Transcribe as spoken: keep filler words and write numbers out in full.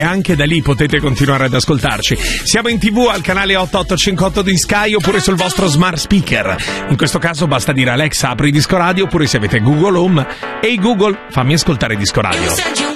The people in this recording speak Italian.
E anche da lì potete continuare ad ascoltarci. Siamo in tv al canale ottocentocinquantotto di Sky oppure sul vostro smart speaker. In questo caso basta dire Alexa apri Disco Radio, oppure se avete Google Home, ehi Google fammi ascoltare Disco Radio.